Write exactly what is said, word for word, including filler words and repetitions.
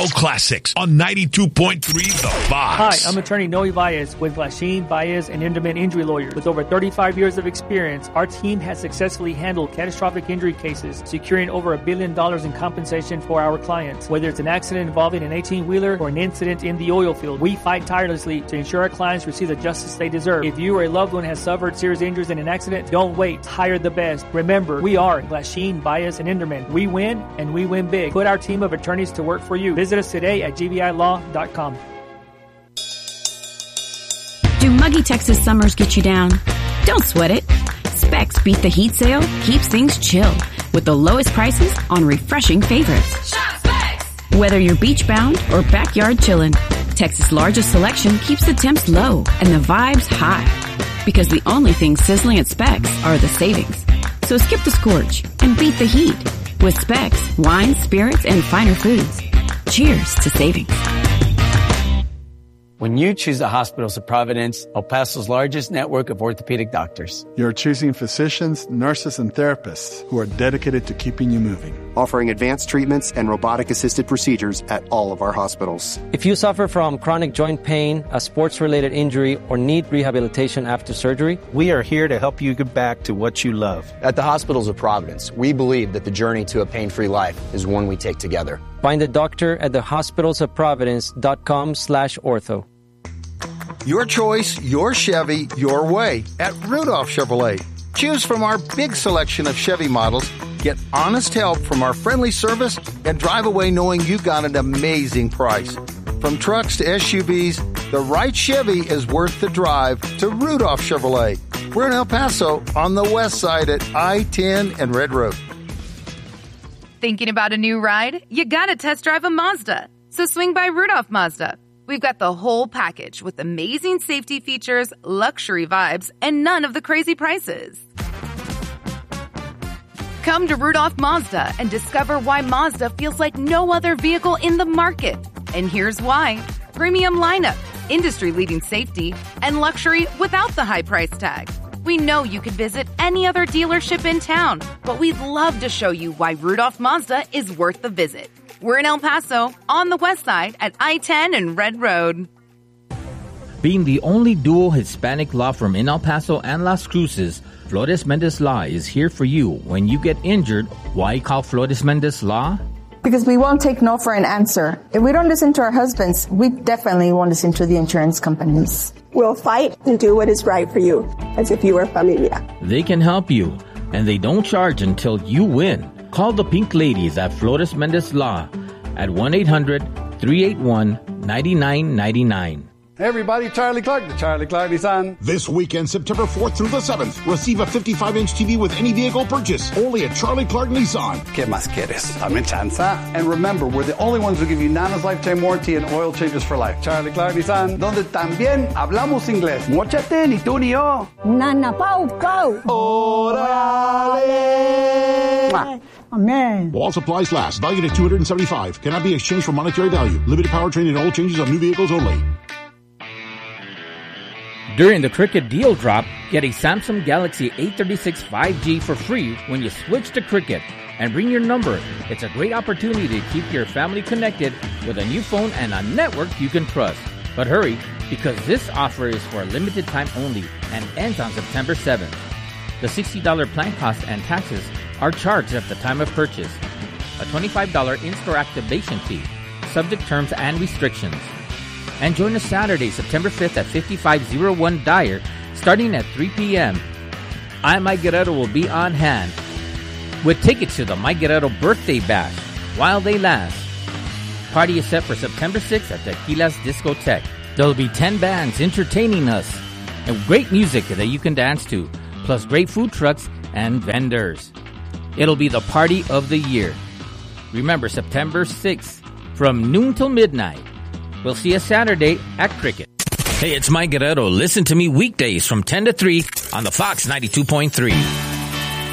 Classics on ninety-two point three The Fox. Hi, I'm attorney Noe Baez with Glasheen, Baez, and Inderman Injury Lawyers. With over thirty-five years of experience, our team has successfully handled catastrophic injury cases, securing over a billion dollars in compensation for our clients. Whether it's an accident involving an eighteen-wheeler or an incident in the oil field, we fight tirelessly to ensure our clients receive the justice they deserve. If you or a loved one has suffered serious injuries in an accident, don't wait. Hire the best. Remember, we are Glasheen, Baez, and Inderman. We win, and we win big. Put our team of attorneys to work for you. Visit us today at G B I law dot com. Do muggy Texas summers get you down? Don't sweat it. Specs Beat the Heat sale keeps things chill with the lowest prices on refreshing favorites. Shop Specs! Whether you're beach bound or backyard chillin', Texas' largest selection keeps the temps low and the vibes high. Because the only things sizzling at Specs are the savings. So skip the scorch and beat the heat with Specs, wine, spirits, and finer foods. Cheers to savings. When you choose the Hospitals of Providence, El Paso's largest network of orthopedic doctors. You're choosing physicians, nurses, and therapists who are dedicated to keeping you moving. Offering advanced treatments and robotic-assisted procedures at all of our hospitals. If you suffer from chronic joint pain, a sports-related injury, or need rehabilitation after surgery, we are here to help you get back to what you love. At the Hospitals of Providence, we believe that the journey to a pain-free life is one we take together. Find a doctor at the hospitals of providence dot com slash ortho. Your choice, your Chevy, your way at Rudolph Chevrolet. Choose from our big selection of Chevy models, get honest help from our friendly service, and drive away knowing you got an amazing price. From trucks to S U Vs, the right Chevy is worth the drive to Rudolph Chevrolet. We're in El Paso on the west side at I ten and Red Road. Thinking about a new ride? You gotta test drive a Mazda. So swing by Rudolph Mazda. We've got the whole package with amazing safety features, luxury vibes, and none of the crazy prices. Come to Rudolph Mazda and discover why Mazda feels like no other vehicle in the market. And here's why. Premium lineup, industry-leading safety, and luxury without the high price tag. We know you could visit any other dealership in town, but we'd love to show you why Rudolph Mazda is worth the visit. We're in El Paso, on the west side at I ten and Red Road. Being the only dual Hispanic law firm in El Paso and Las Cruces, Flores Mendez Law is here for you. When you get injured, why call Flores Mendez Law? Because we won't take no for an answer. If we don't listen to our husbands, we definitely won't listen to the insurance companies. We'll fight and do what is right for you, as if you were familia. They can help you, and they don't charge until you win. Call the Pink Ladies at Flores Mendez Law at one eight hundred, three eight one, nine nine nine nine. Hey everybody, Charlie Clark, the Charlie Clark Nissan. This weekend, September fourth through the seventh, receive a fifty-five inch T V with any vehicle purchase. Only at Charlie Clark Nissan. ¿Qué más quieres? Dame chanza. And remember, we're the only ones who give you Nana's lifetime warranty and oil changes for life. Charlie Clark Nissan, donde también hablamos inglés. Móchate, ni tú ni yo. Nana Pau, go. Órale. Amen. While supplies last, valued at two hundred seventy-five dollars. Cannot be exchanged for monetary value. Limited powertrain and oil changes on new vehicles only. During the Cricket Deal Drop, get a Samsung Galaxy A thirty-six five G for free when you switch to Cricket. And bring your number. It's a great opportunity to keep your family connected with a new phone and a network you can trust. But hurry, because this offer is for a limited time only and ends on September seventh. The sixty dollars plan cost and taxes are charged at the time of purchase. A twenty-five dollars in-store activation fee. Subject terms and restrictions. And join us Saturday, September fifth at fifty-five oh one Dyer, starting at three p.m. I, Mike Guerrero, will be on hand with tickets to the Mike Guerrero Birthday Bash while they last. Party is set for September sixth at Tequila's Discotheque. There'll be ten bands entertaining us and great music that you can dance to, plus great food trucks and vendors. It'll be the party of the year. Remember, September sixth from noon till midnight. We'll see you Saturday at Cricket. Hey, it's Mike Guerrero. Listen to me weekdays from ten to three on the Fox ninety-two point three.